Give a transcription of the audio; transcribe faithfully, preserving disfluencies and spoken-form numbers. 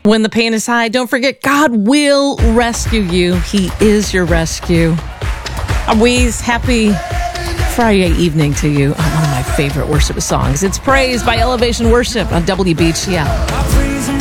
When the pain is high, don't forget God will rescue you. He is your rescue. Always happy Friday evening to you on one of my favorite worship songs. It's Praise by Elevation Worship on W B T L.